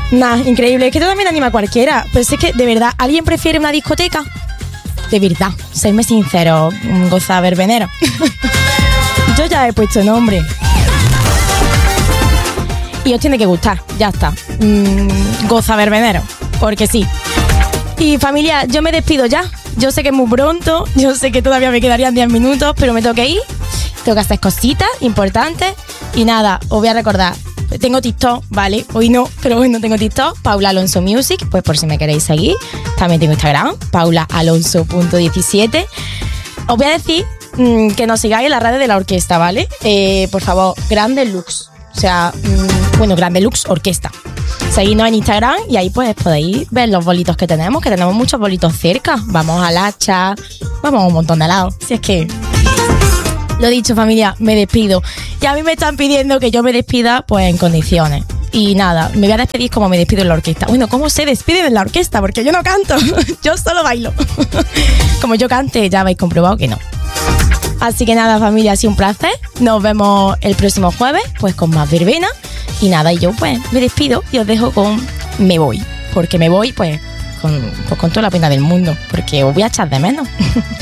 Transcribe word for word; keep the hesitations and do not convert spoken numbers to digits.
Nah, increíble. Es que esto también anima a cualquiera. Pero es que, de verdad, ¿alguien prefiere una discoteca? De verdad, séme sincero, Goza Verbenero. Yo ya he puesto nombre. Y os tiene que gustar, ya está. Mm, Goza Verbenero, porque sí. Y familia, yo me despido ya. Yo sé que es muy pronto, yo sé que todavía me quedarían diez minutos, pero me tengo que ir. Tengo que hacer cositas importantes. Y nada, os voy a recordar. Tengo TikTok, ¿vale? Hoy no, pero bueno, tengo TikTok, Paula Alonso Music, pues por si me queréis seguir. También tengo Instagram, paula alonso punto diecisiete. Os voy a decir mmm, que nos sigáis en las redes de la orquesta, ¿vale? Eh, por favor, Grande Lux. O sea, mmm, bueno, Grande Lux Orquesta. Seguidnos en Instagram y ahí pues podéis ver los bolitos que tenemos, que tenemos muchos bolitos cerca. Vamos al hacha, vamos a un montón de lados. Si es que... Lo dicho, familia, me despido. Y a mí me están pidiendo que yo me despida pues en condiciones. Y nada, me voy a despedir como me despido en la orquesta. Bueno, ¿cómo se despiden en la orquesta? Porque yo no canto, yo solo bailo. Como yo cante, ya habéis comprobado que no. Así que nada, familia, ha sido un placer. Nos vemos el próximo jueves, pues con más verbena. Y nada, y yo pues me despido y os dejo con Me Voy. Porque me voy pues con, pues, con toda la pena del mundo. Porque os voy a echar de menos.